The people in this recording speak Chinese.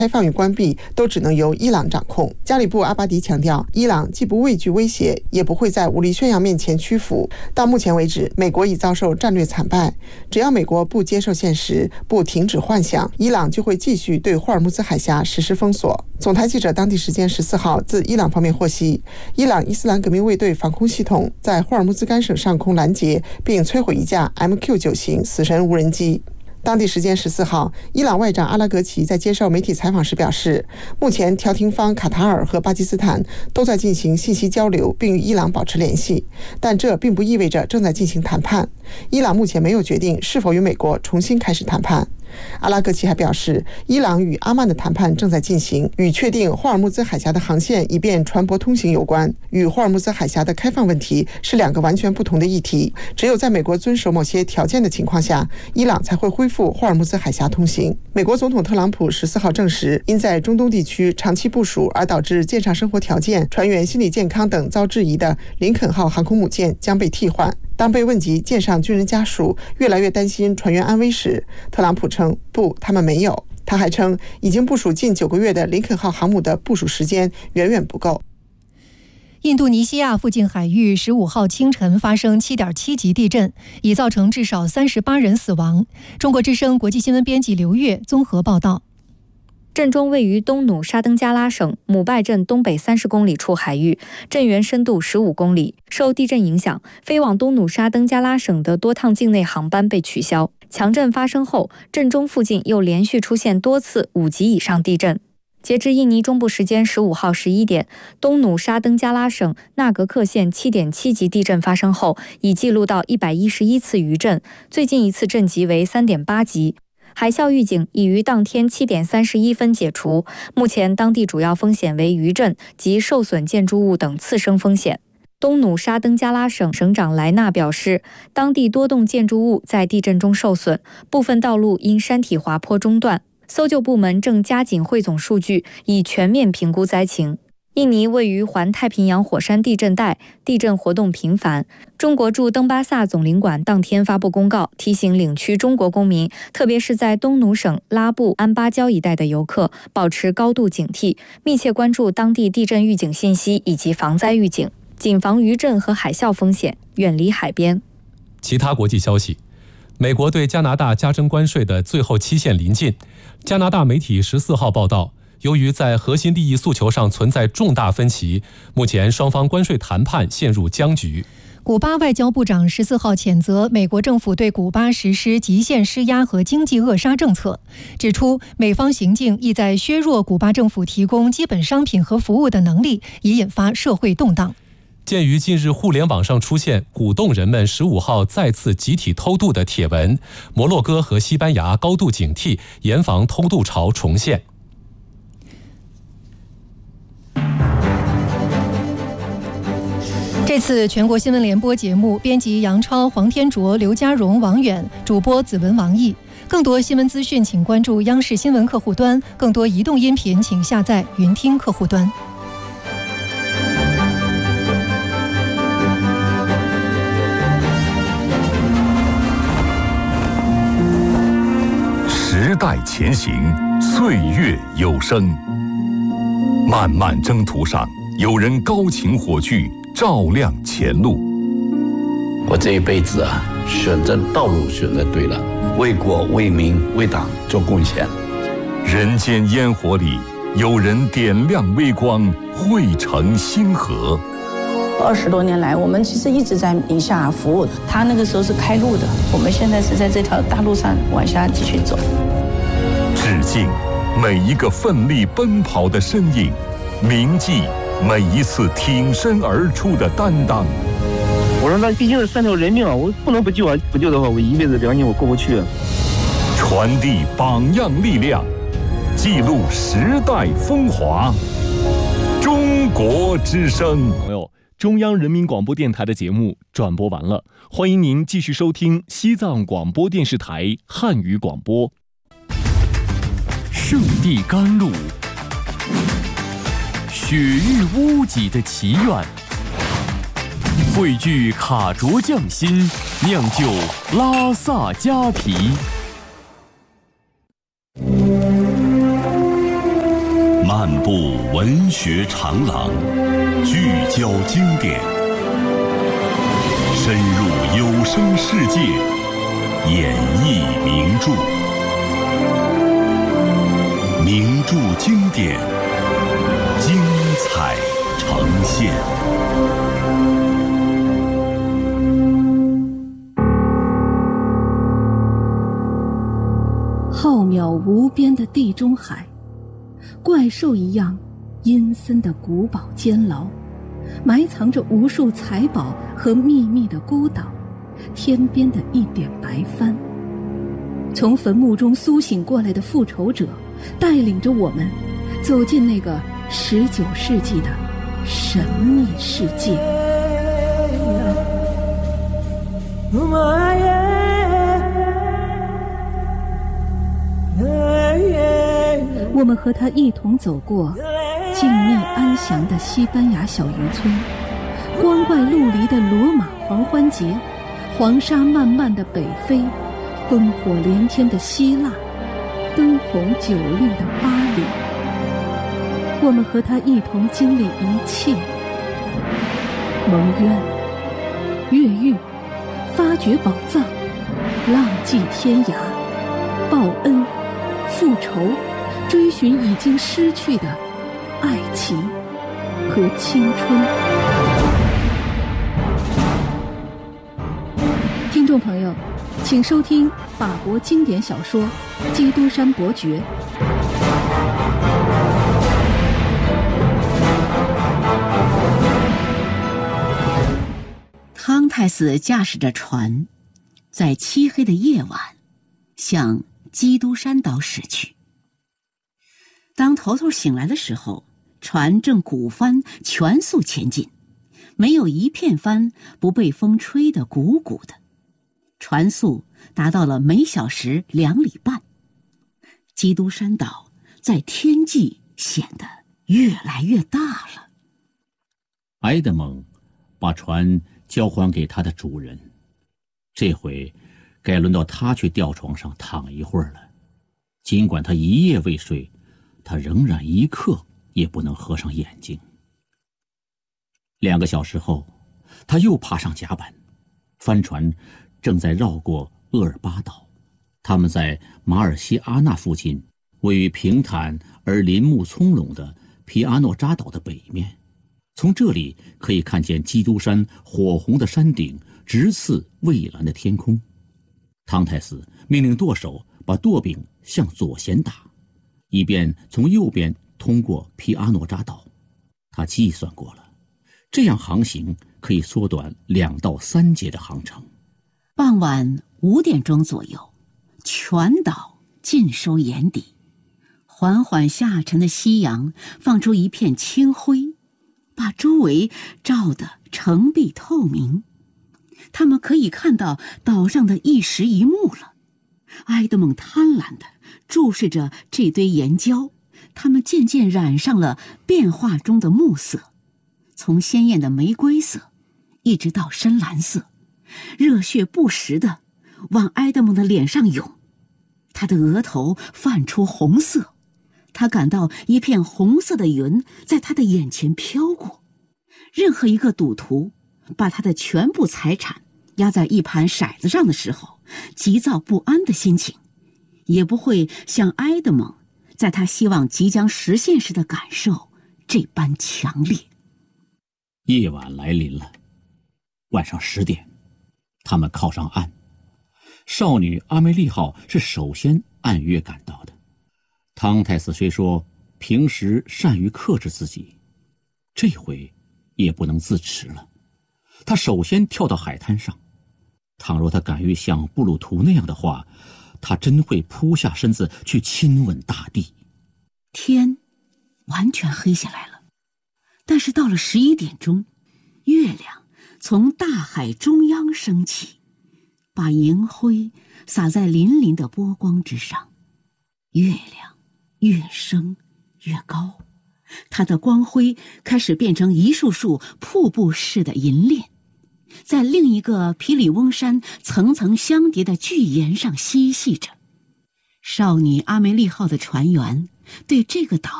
开放与关闭都只能由伊朗掌控。加里布阿巴迪强调，伊朗既不畏惧威胁，也不会在武力宣扬面前屈服。到目前为止，美国已遭受战略惨败。只要美国不接受现实，不停止幻想，伊朗就会继续对霍尔木兹海峡实施封锁。总台记者当地时间14号自伊朗方面获悉，伊朗伊斯兰革命卫队防空系统在霍尔木兹干省上空拦截并摧毁一架 MQ-9 型死神无人机。当地时间14号，伊朗外长阿拉格齐在接受媒体采访时表示，目前调停方卡塔尔和巴基斯坦都在进行信息交流，并与伊朗保持联系，但这并不意味着正在进行谈判。伊朗目前没有决定是否与美国重新开始谈判。阿拉格齐还表示，伊朗与阿曼的谈判正在进行，与确定霍尔木兹海峡的航线以便船舶通行有关，与霍尔木兹海峡的开放问题是两个完全不同的议题。只有在美国遵守某些条件的情况下，伊朗才会恢复霍尔木兹海峡通行。美国总统特朗普14号证实，因在中东地区长期部署而导致舰上生活条件、船员心理健康等遭质疑的林肯号航空母舰将被替换。当被问及舰上军人家属越来越担心船员安危时，特朗普称不，他们没有。他还称，已经部署近9个月的林肯号航母的部署时间远远不够。 印度尼西亚附近海域15号清晨发生7.7级地震，已造成至少38人死亡。中国之声国际新闻编辑刘月综合报道。 震中位于东努沙登加拉省姆拜镇东北30公里处海域，震源深度15公里。受地震影响，飞往东努沙登加拉省的多趟境内航班被取消。强震发生后，震中附近又连续出现多次5级以上地震。截至印尼中部时间15号11点，东努沙登加拉省纳格克县7.7级地震发生后，已记录到111次余震，最近一次震级为3.8级。海啸预警已于当天7点31分解除，目前当地主要风险为余震及受损建筑物等次生风险。东努沙登加拉省省长莱纳表示，当地多栋建筑物在地震中受损，部分道路因山体滑坡中断。搜救部门正加紧汇总数据，以全面评估灾情。印尼位于环太平洋火山地震带，地震活动频繁。中国驻登巴萨总领馆当天发布公告，提醒领区中国公民，特别是在东努省拉布安巴礁一带的游客，保持高度警惕，密切关注当地地震预警信息以及防灾预警，谨防余震和海啸风险，远离海边。 其他国际消息，美国对加拿大加征关税的最后期限临近。加拿大媒体14号报道，由于在核心利益诉求上存在重大分歧，目前双方关税谈判陷入僵局。 古巴外交部长14号谴责美国政府对古巴实施极限施压和经济扼杀政策，指出美方行径意在削弱古巴政府提供基本商品和服务的能力，以引发社会动荡。 鉴于近日互联网上出现鼓动人们15号再次集体偷渡的帖文，摩洛哥和西班牙高度警惕，严防偷渡潮重现。 这次全国新闻联播节目，编辑杨超、黄天卓、刘家荣、王远，主播子文、王毅。更多新闻资讯，请关注央视新闻客户端；更多移动音频，请下载云听客户端。 时代前行，岁月有声。漫漫征途上，有人高擎火炬，照亮前路。 我这一辈子选择道路选择对了，为国为民为党做贡献。 人间烟火里，有人点亮微光，汇成星河。 20多年来，我们其实一直在宁夏服务。他那个时候是开路的，我们现在是在这条大路上往下继续走。 致敬每一个奋力奔跑的身影，铭记每一次挺身而出的担当。 我说那毕竟是3条人命啊，我不能不救啊！不救的话，我一辈子良心我过不去。 传递榜样力量，记录时代风华。中国之声。 朋友，中央人民广播电台的节目转播完了，欢迎您继续收听西藏广播电视台汉语广播。 圣地甘露，雪域屋脊的祈愿，汇聚卡卓匠心，酿就拉萨珈皮。 布文学长廊，聚焦经典，深入有声世界，演绎名著。名著经典，精彩呈现。 浩渺无边的地中海，怪兽一样阴森的古堡监牢，埋藏着无数财宝和秘密的孤岛，天边的一点白帆。从坟墓中苏醒过来的复仇者，带领着我们走进那个19世纪的神秘世界。我们和他一同走过静谧安详的西班牙小渔村，光怪陆离的罗马狂欢节，黄沙漫漫的北非，烽火连天的希腊，灯红酒绿的巴黎。我们和他一同经历一切：蒙冤、越狱、发掘宝藏、浪迹天涯、报恩、复仇，追寻已经失去的爱情和青春。听众朋友，请收听法国经典小说《基督山伯爵》。 汤太斯驾驶着船，在漆黑的夜晚向基督山岛驶去。当头头醒来的时候，船正鼓帆全速前进，没有一片帆不被风吹得鼓鼓的，船速达到了每小时2里半。基督山岛在天际显得越来越大了。 埃德蒙把船交还给他的主人，这回该轮到他去吊床上躺一会儿了。尽管他一夜未睡，他仍然一刻也不能合上眼睛。2个小时后，他又爬上甲板，帆船正在绕过厄尔巴岛。他们在马尔西阿纳附近，位于平坦而林木葱茏的皮阿诺扎岛的北面。从这里可以看见基督山火红的山顶直刺蔚蓝的天空。汤太斯命令舵手把舵柄向左舷打，以便从右边通过皮阿诺扎岛。他计算过了，这样航行可以缩短2到3节的航程。 傍晚5点钟左右，全岛尽收眼底，缓缓下沉的夕阳放出一片清辉，把周围照得澄碧透明。他们可以看到岛上的一石一木了。埃德蒙贪婪地注视着这堆岩礁，它们渐渐染上了变化中的木色，从鲜艳的玫瑰色一直到深蓝色，热血不时地往埃德蒙的脸上涌。他的额头泛出红色，他感到一片红色的云在他的眼前飘过。任何一个赌徒把他的全部财产压在一盘骰子上的时候，急躁不安的心情也不会像埃德蒙在他希望即将实现时的感受这般强烈。 夜晚来临了，晚上10点，他们靠上岸。少女阿梅丽号是首先按约赶到的。汤太斯虽说平时善于克制自己，这回也不能自持了。他首先跳到海滩上，倘若他敢于像布鲁图那样的话，他真会扑下身子去亲吻大地。 天完全黑下来了，但是到了11点钟，月亮从大海中央升起，把银灰洒在粼粼的波光之上。月亮越升越高，它的光辉开始变成一束束瀑布似的银链，在另一个皮里翁山层层相叠的巨岩上嬉戏着。少女阿梅丽号的船员对这个岛